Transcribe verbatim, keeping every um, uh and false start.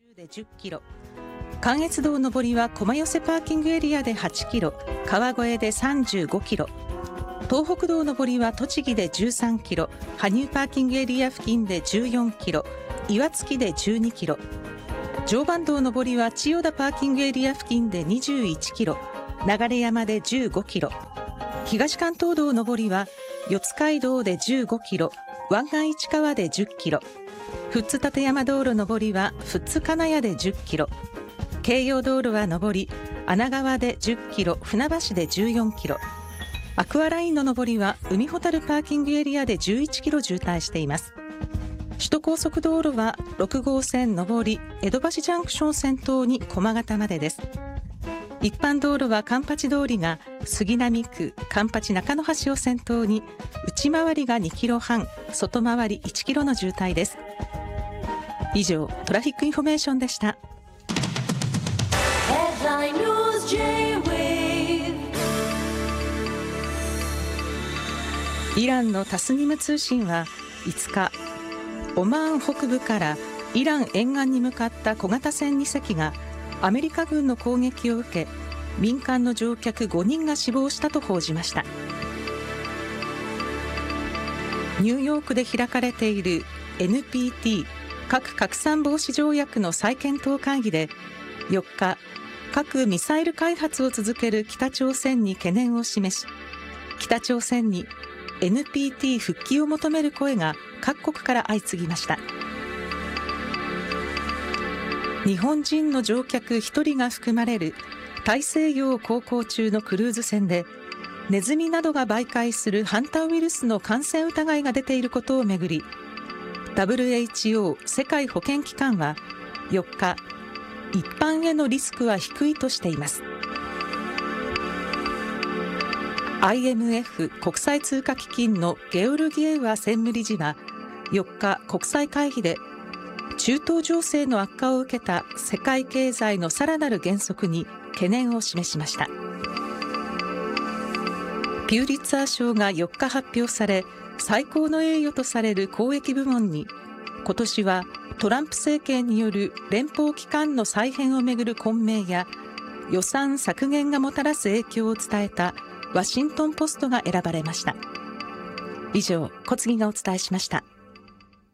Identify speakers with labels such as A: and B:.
A: でじゅっキロ、関越道上りは駒寄パーキングエリアではちキロ、川越でさんじゅうごキロ、東北道上りは栃木でじゅうさんキロ、羽生パーキングエリア付近でじゅうよんキロ、岩槻でじゅうにキロ、常磐道上りは千代田パーキングエリア付近でにじゅういちキロ、流山でじゅうごキロ、東関東道上りは四街道でじゅうごキロ、湾岸市川でじゅっキロ、富津立山道路上りは富津金谷でじゅっキロ、京葉道路は上り穴川でじゅっキロ、船橋でじゅうよんキロ、アクアラインの上りは海ほたるパーキングエリアでじゅういちキロ渋滞しています。首都高速道路はろく号線上り江戸橋ジャンクション先頭に駒形までです。一般道路は環八通りが杉並区環八中野橋を先頭に内回りがにキロはん、外回りいちキロの渋滞です。以上、トラフィックインフォメーションでした。イランのタスニム通信はいつか、オマーン北部からイラン沿岸に向かった小型船に隻がアメリカ軍の攻撃を受け、民間の乗客ごにんが死亡したと報じました。ニューヨークで開かれている エヌピーティー 核拡散防止条約の再検討会議でよっか、核・ミサイル開発を続ける北朝鮮に懸念を示し、北朝鮮に エヌピーティー 復帰を求める声が各国から相次ぎました。日本人の乗客ひとりが含まれる大西洋を航行中のクルーズ船で、ネズミなどが媒介するハンターウイルスの感染疑いが出ていることをめぐり、 ダブリューエイチオー 世界保健機関はよっか、一般へのリスクは低いとしています。 アイエムエフ 国際通貨基金のゲオルギエワ専務理事はよっか、国際会議で中東情勢の悪化を受けた世界経済のさらなる減速に懸念を示しました。ピューリッツァー賞がよっか発表され、最高の栄誉とされる公益部門に、今年はトランプ政権による連邦機関の再編をめぐる混迷や予算削減がもたらす影響を伝えたワシントンポストが選ばれました。以上、小杉がお伝えしました。